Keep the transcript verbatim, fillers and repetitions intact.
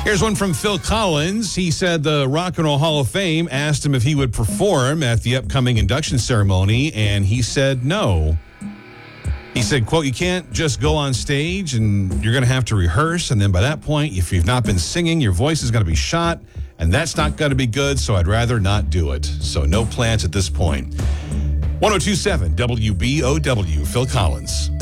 Here's one from Phil Collins. He said the Rock and Roll Hall of Fame asked him if he would perform at the upcoming induction ceremony, and he said no. He said, quote, you can't just go on stage and you're going to have to rehearse, and then by that point, if you've not been singing, your voice is going to be shot, and that's not going to be good, so I'd rather not do it. So no plans at this point. ten twenty-seven W B O W, Phil Collins.